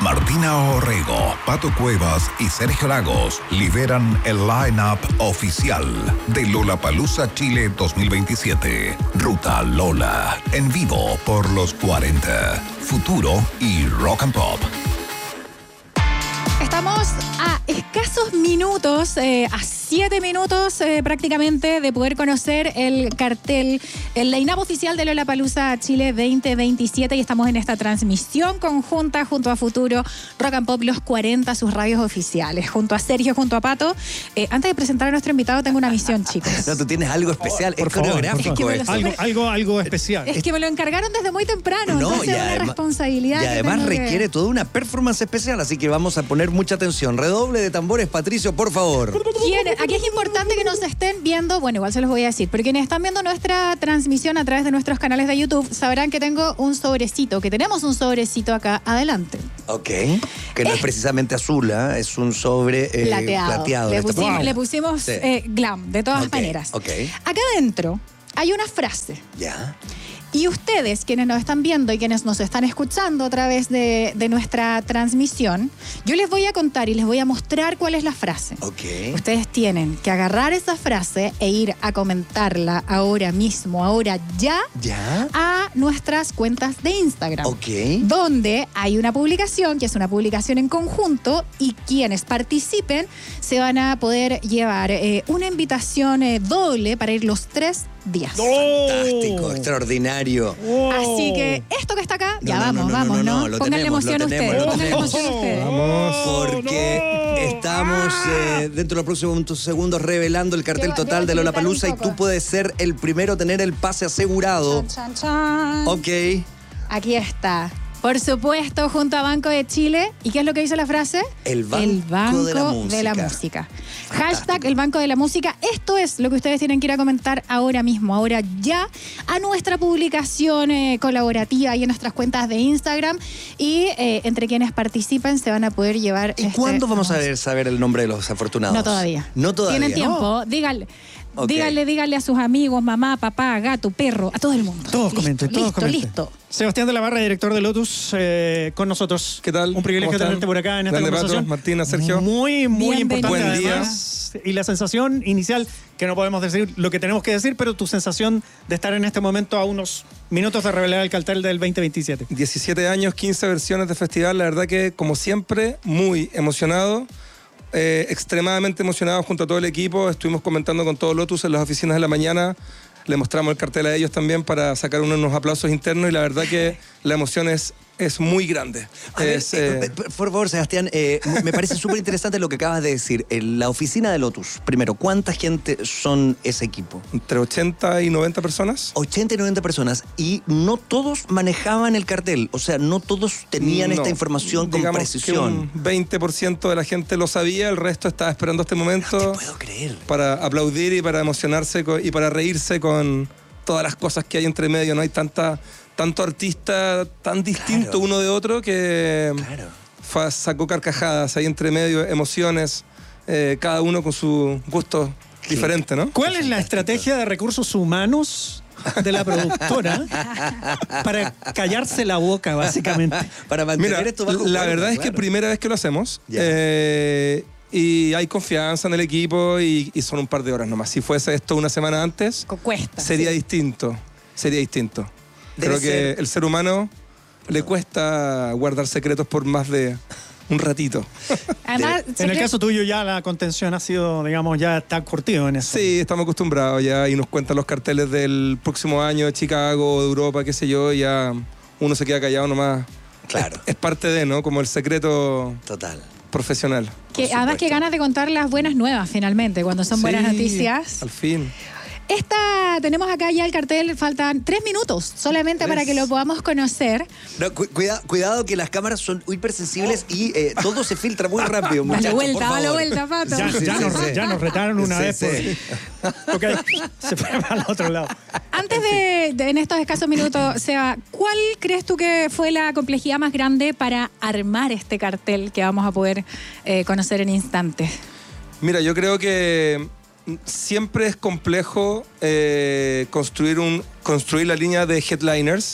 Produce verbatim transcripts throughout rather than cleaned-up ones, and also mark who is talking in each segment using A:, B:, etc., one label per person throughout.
A: Martina Orrego, Pato Cuevas y Sergio Lagos liberan el line-up oficial de Lollapalooza Chile dos mil veintisiete. Ruta Lola, en vivo por los cuarenta, Futuro y Rock and Pop.
B: Estamos a escasos minutos, eh, a siete minutos eh, prácticamente de poder conocer el cartel, el line-up oficial de Lollapalooza Chile veinte veintisiete, y estamos en esta transmisión conjunta junto a Futuro, Rock and Pop, los cuarenta, sus radios oficiales, junto a Sergio, junto a Pato. Eh, antes de presentar a nuestro invitado, tengo una misión, chicos.
C: No, tú tienes algo especial,
D: oh,
C: es coreográfico.
B: Es que
D: algo, algo, algo especial.
B: Es que me lo encargaron desde muy temprano,
C: No,
B: entonces
C: y
B: es una
C: además-
B: responsabilidad.
C: Y
B: que
C: además
B: tengo que-
C: requiere toda una performance especial, así que vamos a poner mucha atención. Redoble de tambores, Patricio, por favor.
B: ¿Quién- Aquí es importante que nos estén viendo, bueno, igual se los voy a decir, pero quienes están viendo nuestra transmisión a través de nuestros canales de YouTube sabrán que tengo un sobrecito, que tenemos un sobrecito acá adelante.
C: Ok. Que no es precisamente azul, ¿eh? Es un sobre eh,
B: Plateado.
C: plateado.
B: Le
C: en esta
B: pusimos,
C: forma.
B: le pusimos
C: Sí.
B: eh, glam, de todas
C: Ok,
B: maneras.
C: ok.
B: Acá adentro hay una frase.
C: Ya.
B: Y ustedes, quienes nos están viendo y quienes nos están escuchando a través de, de nuestra transmisión, yo les voy a contar y les voy a mostrar cuál es la frase.
C: Ok.
B: Ustedes tienen que agarrar esa frase e ir a comentarla ahora mismo, ahora ya,
C: Ya.
B: a nuestras cuentas de Instagram.
C: Ok.
B: Donde hay una publicación, que es una publicación en conjunto, y quienes participen se van a poder llevar eh, una invitación eh, doble para ir los tres días.
C: Fantástico, extraordinario.
B: Así que esto que está acá, ya
C: No, no,
B: vamos,
C: no,
B: vamos,
C: no,
B: ¿no?
C: no, lo
B: Pónganle
C: tenemos,
B: emoción
C: lo
B: ustedes,
C: tenemos, lo
B: pónganle
C: tenemos.
B: emoción ustedes.
D: Vamos.
C: Porque estamos eh, dentro de los próximos segundos revelando el cartel
B: Lleva-
C: total
B: lleva
C: de
B: a
C: Lollapalooza y
B: gritar un
C: tú puedes ser el primero a tener el pase asegurado.
B: Chan, chan, chan.
C: Ok.
B: Aquí está. Por supuesto, junto a Banco de Chile. ¿Y qué es lo que dice la frase?
C: El Banco
B: El Banco
C: de la
B: de la
C: Música.
B: Música.
C: Fantástico.
B: Hashtag el Banco de la Música. Esto es lo que ustedes tienen que ir a comentar ahora mismo, ahora ya, a nuestra publicación eh, colaborativa y en nuestras cuentas de Instagram. Y eh, entre quienes participen se van a poder llevar.
C: ¿Y
B: este
C: cuándo vamos a
B: hermoso-
C: ver, saber el nombre de los afortunados?
B: No todavía.
C: No todavía.
B: Tienen tiempo. Díganle.
C: Ok.
B: Díganle, díganle a sus amigos, mamá, papá, gato, perro, a todo el mundo.
D: Todos
B: Listo,
D: comenten, todos
B: listo,
D: comenten.
B: listo.
D: Sebastián de la Barra, director de Lotus, eh, con nosotros.
E: ¿Qué tal?
D: Un privilegio
E: ¿Cómo están?
D: tenerte por acá en esta
E: Grande
D: conversación.
E: Pato, Martina, Sergio.
D: Muy, muy
B: Bienvenido.
D: importante.
E: Buen día.
D: además. Y la sensación inicial, que no podemos decir lo que tenemos que decir, pero tu sensación de estar en este momento a unos minutos de revelar el cartel del veinte veintisiete.
E: diecisiete años, quince versiones de festival. La verdad que, como siempre, muy emocionado. Eh, extremadamente emocionado junto a todo el equipo. Estuvimos comentando con todo Lotus en las oficinas de la mañana. Le mostramos el cartel a ellos también para sacar unos aplausos internos y la verdad que la emoción es, es muy grande.
C: A ver,
E: Es,
C: eh,
E: eh,
C: por favor, Sebastián, eh, me parece súper interesante lo que acabas de decir. En la oficina de Lotus, primero, ¿cuánta gente son ese equipo?
E: entre ochenta y noventa personas.
C: ochenta y noventa personas, y no todos manejaban el cartel, o sea, no todos tenían
E: No,
C: esta información con
E: digamos
C: precisión.
E: que un veinte por ciento de la gente lo sabía, el resto estaba esperando este momento.
C: No te puedo creer.
E: Para aplaudir y para emocionarse co- y para reírse con todas las cosas que hay entre medio. No hay tanta, tanto artista tan distinto
C: Claro.
E: uno de otro que
C: Claro.
E: fa- sacó carcajadas ahí entre medio, emociones, eh, cada uno con su gusto diferente, ¿no?
D: ¿Cuál es la estrategia de recursos humanos de la productora para callarse la boca, básicamente?
C: Para mantener
E: Mira,
C: esto bajo
E: la
C: cuerda,
E: verdad es que
C: claro.
E: primera vez que lo hacemos.
C: Ya.
E: eh, y hay confianza en el equipo y, y son un par de horas nomás. Si fuese esto una semana antes,
B: Co- Cuesta.
E: sería
B: sí.
E: distinto. Sería distinto.
C: Debe
E: Creo que
C: ser-
E: el ser humano le cuesta guardar secretos por más de un ratito.
B: Además,
D: En el
B: secreto-
D: caso tuyo ya la contención ha sido, digamos, ya está curtido en eso.
E: Sí, estamos acostumbrados ya y nos cuentan los carteles del próximo año de Chicago, de Europa, qué sé yo, y ya uno se queda callado nomás.
C: Claro.
E: Es, es parte de, ¿no? Como el secreto
C: Total.
E: profesional.
B: que,
C: por
B: además que
C: supuesto.
B: ganas de contar las buenas nuevas finalmente, cuando son buenas
E: Sí,
B: noticias.
E: Al fin.
B: Esta, tenemos acá ya el cartel, faltan tres minutos solamente
E: Tres.
B: para que lo podamos conocer.
C: No, cu- cuida- cuidado que las cámaras son hipersensibles y eh, todo se filtra muy rápido,
B: Dale
C: muchachos,
B: vuelta,
C: por
B: dale
C: favor.
B: vuelta, Pato.
D: Ya,
C: Sí,
D: ya
C: sí,
D: nos,
C: sí.
D: ya nos retaron una
C: Sí,
D: vez.
C: sí.
D: Por... Ok, se fue para el otro lado.
B: Antes de, de- en estos escasos minutos, Seba, ¿cuál crees tú que fue la complejidad más grande para armar este cartel que vamos a poder eh, conocer en instantes?
E: Mira, yo creo que siempre es complejo eh, construir, un, construir la línea de headliners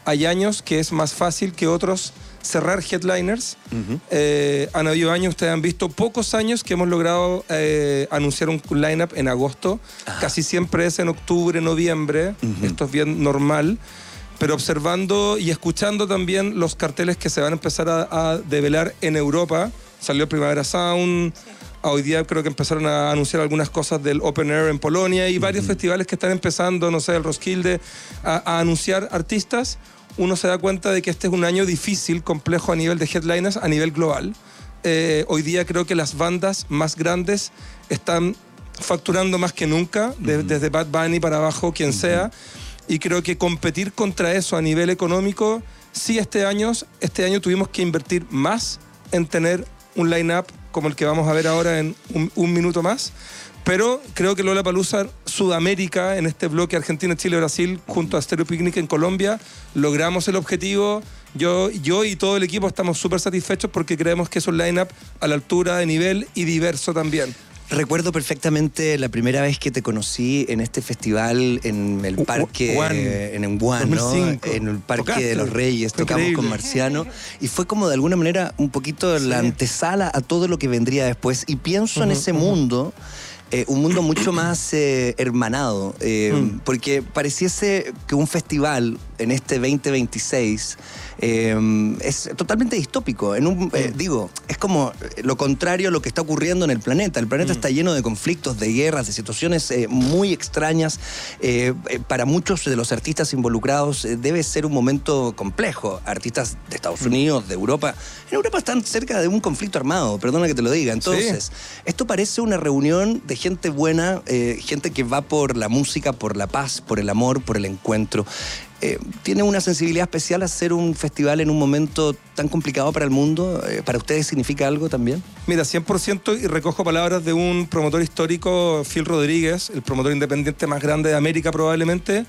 E: hay años que es más fácil que otros cerrar headliners. Uh-huh. eh, han habido años, ustedes han visto, pocos años que hemos logrado eh, anunciar un line-up en agosto. Ah. Casi siempre es en octubre, noviembre. Uh-huh. Esto es bien normal. Pero observando y escuchando también los carteles que se van a empezar a, a develar en Europa. Salió Primavera Sound. Sí. Hoy día creo que empezaron a anunciar algunas cosas del Open Air en Polonia y uh-huh. varios festivales que están empezando, no sé, el Roskilde, a, a anunciar artistas. Uno se da cuenta de que este es un año difícil, complejo a nivel de headliners, a nivel global. Eh, hoy día creo que las bandas más grandes están facturando más que nunca, de, uh-huh. desde Bad Bunny para abajo, quien uh-huh. sea, y creo que competir contra eso a nivel económico, sí este año, este año tuvimos que invertir más en tener un line-up como el que vamos a ver ahora en un, un minuto más. Pero creo que Lollapalooza Sudamérica, en este bloque Argentina, Chile, Brasil, junto a Stereo Picnic en Colombia, logramos el objetivo. Yo, yo y todo el equipo estamos súper satisfechos porque creemos que es un line-up a la altura de nivel y diverso también.
C: Recuerdo perfectamente la primera vez que te conocí en este festival en el parque,
E: Juan,
C: en en Juan, ¿no? En el Parque Tocaste. de los Reyes, Fue tocamos increíble. con Marciano y fue como de alguna manera un poquito sí. la antesala a todo lo que vendría después y pienso uh-huh, en ese uh-huh. mundo. Eh, un mundo mucho más eh, hermanado, eh, mm. porque pareciese que un festival en este veinte veintiséis eh, es totalmente distópico. En un, eh, digo, es como lo contrario a lo que está ocurriendo en el planeta. El planeta mm. está lleno de conflictos, de guerras, de situaciones eh, muy extrañas. Eh, eh, para muchos de los artistas involucrados eh, debe ser un momento complejo. Artistas de Estados Unidos, de Europa. En Europa están cerca de un conflicto armado, perdona que te lo diga. Entonces, sí. esto parece una reunión de gente buena, eh, gente que va por la música, por la paz, por el amor, por el encuentro. Eh, ¿Tiene una sensibilidad especial hacer un festival en un momento tan complicado para el mundo? Eh, ¿Para ustedes significa algo también?
E: Mira, cien por ciento, y recojo palabras de un promotor histórico, Phil Rodríguez, el promotor independiente más grande de América probablemente,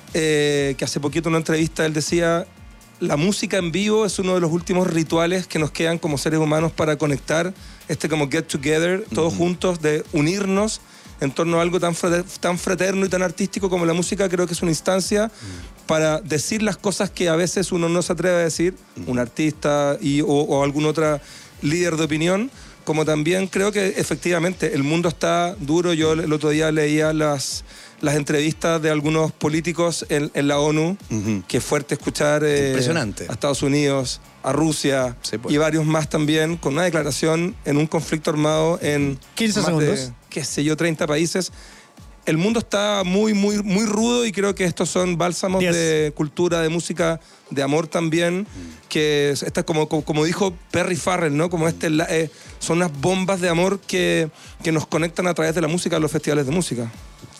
E: eh, que hace poquito en una entrevista él decía: la música en vivo es uno de los últimos rituales que nos quedan como seres humanos para conectar, este como get together, todos uh-huh. juntos, de unirnos en torno a algo tan, tan fraterno y tan artístico como la música. Creo que es una instancia uh-huh. para decir las cosas que a veces uno no se atreve a decir, uh-huh. un artista y, o, o algún otro líder de opinión, como también creo que efectivamente el mundo está duro. Yo el otro día leía las... las entrevistas de algunos políticos en, en la ONU, uh-huh. que es fuerte escuchar eh,
C: Impresionante.
E: a Estados Unidos, a Rusia sí, pues. y varios más también, con una declaración en un conflicto armado en
D: quince
E: más
D: segundos.
E: de, qué sé yo, treinta países. El mundo está muy, muy, muy rudo y creo que estos son bálsamos diez de cultura, de música, de amor también, mm. que esta, como, como, como dijo Perry Farrell, ¿no? Como este, eh, son unas bombas de amor que, que nos conectan a través de la música a los festivales de música.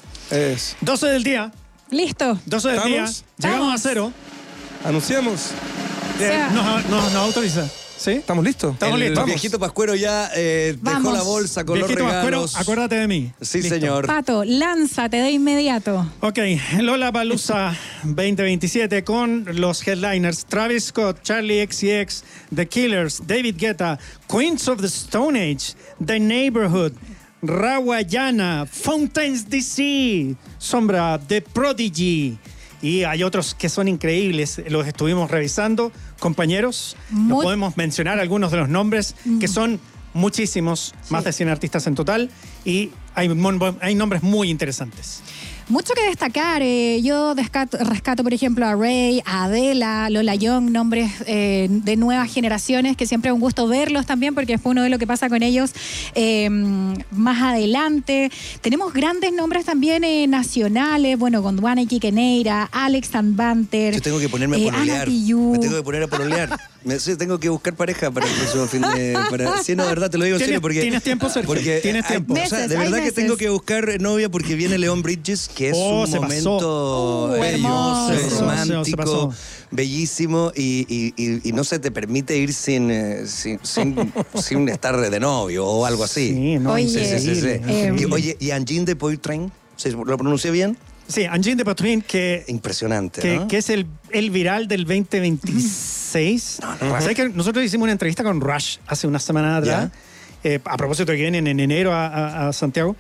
E: Es.
D: doce del día.
B: Listo.
D: doce del día. Llegamos a cero.
E: Anunciamos.
D: Eh, nos, nos, nos autoriza. ¿Sí?
E: ¿Estamos listos?
C: Estamos
E: el,
C: listos. El viejito Pascuero ya eh, dejó la bolsa con
D: viejito
C: los regalos.
D: Pascuero, acuérdate de mí.
C: Sí,
D: Listo.
C: señor.
B: Pato, lánzate de inmediato.
D: Ok, Lollapalooza veinte veintisiete con los headliners Travis Scott, Charlie X C X, The Killers, David Guetta, Queens of the Stone Age, The Neighborhood, Rawayana, Fountains D C, Sombra, The Prodigy. Y hay otros que son increíbles, los estuvimos revisando, compañeros.
B: Muy...
D: No podemos mencionar algunos de los nombres, mm. que son muchísimos, sí. más de cien artistas en total, y hay, hay nombres muy interesantes.
B: Mucho que destacar. Eh, yo descato, rescato, por ejemplo, a Ray, a Adela, Lola Young, nombres eh, de nuevas generaciones que siempre es un gusto verlos también porque fue uno de lo que pasa con ellos eh, más adelante. Tenemos grandes nombres también eh, nacionales, bueno, Gondwana y Quiqueneira, Alex and Banter.
C: Yo tengo que ponerme a
B: eh,
C: pololear. Me tengo que poner a pololear. Me, sí, tengo que buscar pareja para el próximo fin de... Para, sí, no, de verdad, te lo digo en serio porque...
D: ¿Tienes tiempo, Sergio?
C: Porque
D: ¿Tienes
C: hay,
D: tiempo?
C: Meses, o sea, de verdad que tengo que buscar novia porque viene León Bridges, que es
D: oh,
C: un momento
B: uh,
C: hermoso,
B: hermoso,
C: romántico, bellísimo y, y, y, y no se te permite ir sin, eh, sin, sin, sin estar de novio o algo así.
D: Sí, no,
B: oye,
C: sí, sí, sí, sí.
B: Eh,
C: y, oye, ¿y Angine de Poitrain? ¿Lo pronuncié bien?
D: Sí, Angine de Poitrain, que...
C: Impresionante,
D: que,
C: ¿no?
D: que es el, el viral del veinte veintiséis. No, no, ¿sabes que nosotros hicimos una entrevista con Rush hace unas semanas atrás? Eh, a propósito de que vienen en enero a, a, a Santiago.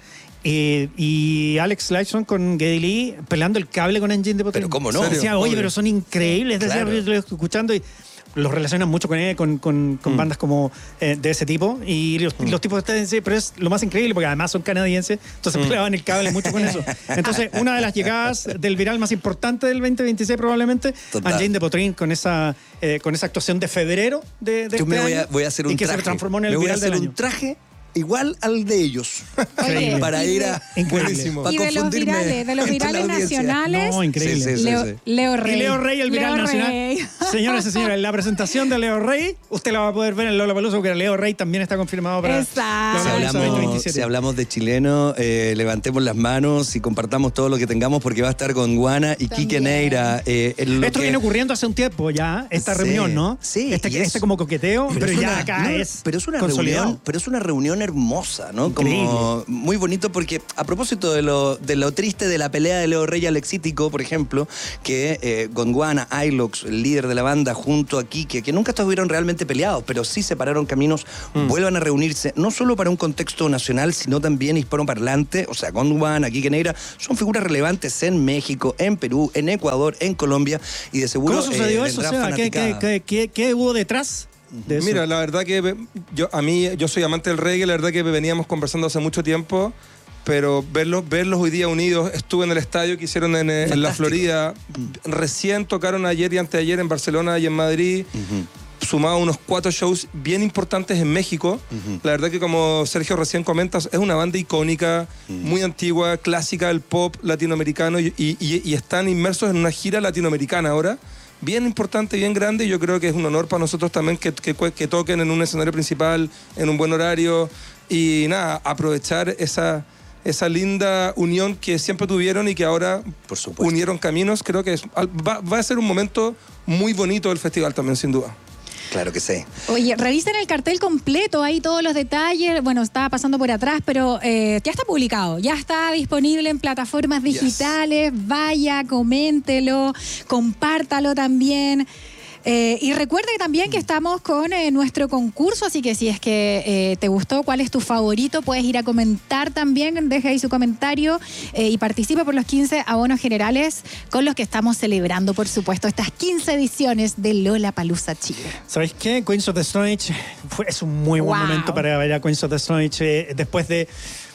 D: Eh, y Alex Lifeson con Geddy Lee pelando el cable con Engine de Potrín.
C: Pero cómo no.
D: Decía, oye, pero son increíbles. Decía,
C: Claro.
D: yo lo estoy escuchando y los relacionan mucho con él, con, con, con
C: Mm.
D: bandas como eh, de ese tipo. Y los,
E: Mm.
D: los tipos de este, pero es lo más increíble porque además son canadienses, entonces
E: Mm.
D: peleaban el cable mucho con eso. Entonces, una de las llegadas del viral más importante del veinte veintiséis probablemente,
C: Total.
D: Engine de Potrín con esa, eh, con esa actuación de febrero de, de
C: Yo
D: este
C: me voy a,
D: año,
C: voy a hacer un
D: y que
C: traje.
D: se transformó en el
C: me voy a
D: viral
C: hacer
D: del
C: un
D: año.
C: traje igual al de ellos.
B: Oye,
C: para
B: y
C: ir
B: de-
C: a...
D: Increíble.
C: para
B: Y de los
C: confundirme
B: virales, de los
C: entre la
B: virales
C: audiencia.
B: nacionales.
D: No, increíble.
C: Sí, sí, sí.
B: Leo, Leo Rey.
D: Y Leo Rey, el viral
B: Leo
D: nacional.
B: Rey.
D: Señoras y señores, la presentación de Leo Rey, usted la va a poder ver en Lollapalooza porque Leo Rey también está confirmado para
B: Exacto.
C: Si
D: Lollapalooza
C: hablamos,
D: veinte veintisiete.
C: si hablamos de chileno, eh, levantemos las manos y compartamos todo lo que tengamos porque va a estar con Guana y
B: También.
C: Quique Neira. eh, en lo
D: Esto
C: que-
D: viene ocurriendo hace un tiempo ya, esta
C: Sí,
D: reunión, ¿no?
C: sí,
D: Este,
C: y es-
D: este como coqueteo, pero,
C: es
D: ya
C: una-
D: acá
C: no,
D: es
C: pero es una
D: consolidado.
C: reunión, pero es una reunión hermosa, ¿no?
D: Increíble.
C: Como muy bonito porque a propósito de lo, de lo triste de la pelea de Leo Rey y Alexítico, por ejemplo, que eh, Gondwana, Ilox, el líder de la banda, junto a Quique, que nunca estuvieron realmente peleados, pero sí separaron caminos,
D: Mm.
C: vuelvan a reunirse, no solo para un contexto nacional, sino también hispanoparlante. O sea, Gondwana, Quique Neira son figuras relevantes en México, en Perú, en Ecuador, en Colombia, y de seguro
D: ¿Cómo sucedió
C: eh,
D: eso? O
C: vendrá
D: sea, ¿qué, qué,
C: fanaticada.
D: qué, qué- qué hubo detrás de eso?
E: Mira, la verdad que yo, a mí, yo soy amante del reggae, la verdad que veníamos conversando hace mucho tiempo, pero verlos, verlos hoy día unidos, estuve en el estadio que hicieron en, eh, en la
C: Fantástico.
E: Florida, recién tocaron ayer y anteayer en Barcelona y en Madrid, sumado a unos cuatro shows bien importantes en México. La verdad que como Sergio recién comentas, es una banda icónica, muy antigua, clásica del pop latinoamericano y, y- y están inmersos en una gira latinoamericana ahora. Bien importante, bien grande, y yo creo que es un honor para nosotros también que, que, que toquen en un escenario principal, en un buen horario, y nada, aprovechar esa, esa linda unión que siempre tuvieron y que ahora
C: Por supuesto.
E: unieron caminos. Creo que es- va, va a ser un momento muy bonito del festival también, sin duda.
C: Claro que sí.
B: Oye, revisen el cartel completo, ahí todos los detalles. Bueno, estaba pasando por atrás, pero eh, ya está publicado, ya está disponible en plataformas digitales. Vaya, coméntelo, compártalo también. Eh, y recuerde también que estamos con eh, nuestro concurso, así que si es que eh, te gustó, cuál es tu favorito, puedes ir a comentar también, deja ahí su comentario eh, y participa por los quince abonos generales con los que estamos celebrando, por supuesto, estas quince ediciones de Lollapalooza Chile.
D: ¿Sabéis qué? Queens of the Stone Age fue, es un muy buen
B: Wow.
D: momento para ver a Queens of the Stone Age eh, después de,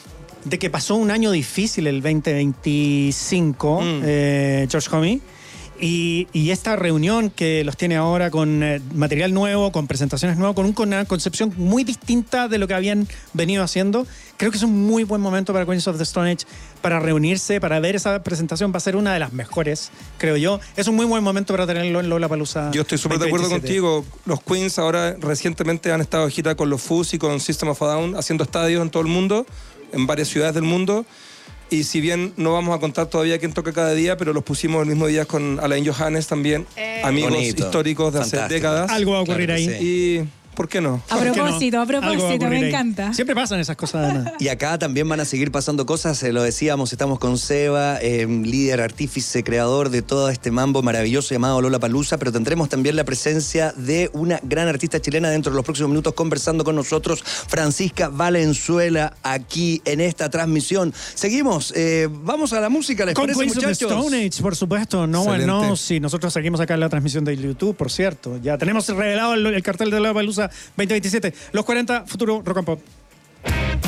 D: de que pasó un año difícil, el veinte veinticinco,
E: Mm.
D: eh, George Homie. Y, y esta reunión que los tiene ahora con eh, material nuevo, con presentaciones nuevas, con, un- con una concepción muy distinta de lo que habían venido haciendo, creo que es un muy buen momento para Queens of the Stone Age para reunirse, para ver esa presentación. Va a ser una de las mejores, creo yo. Es un muy buen momento para tenerlo en Lollapalooza.
E: Yo estoy súper de acuerdo
D: veinte veintisiete.
E: contigo. Los Queens ahora recientemente han estado de gira con los Fuzz y con System of a Down, haciendo estadios en todo el mundo, en varias ciudades del mundo. Y si bien no vamos a contar todavía quién toca cada día, pero los pusimos el mismo día con Alain Johannes también, amigos
C: Bonito.
E: históricos de hace
C: Fantástico.
E: décadas.
D: Algo va a ocurrir
C: Claro que
D: ahí.
C: sí.
E: Y ¿por qué no?
B: A
D: ¿Por qué no?
B: propósito, a
D: Algo va
B: propósito,
D: ocurrir
B: me
D: ahí.
B: encanta.
D: Siempre pasan esas cosas, además.
C: Y acá también van a seguir pasando cosas, se lo decíamos, estamos con Seba, eh, líder, artífice, creador de todo este mambo maravilloso llamado Lollapalooza, pero tendremos también la presencia de una gran artista chilena dentro de los próximos minutos conversando con nosotros, Francisca Valenzuela, aquí en esta transmisión. Seguimos, eh, vamos a la música, ¿les
D: Con
C: parece,
D: Queens of the
C: muchachos?
D: Stone Age, por supuesto. No,
E: Excelente.
D: no, sí, nosotros seguimos acá en la transmisión de YouTube, por cierto. Ya tenemos revelado el, el cartel de Lollapalooza veinte veintisiete. Los cuarenta, futuro Rock and Pop.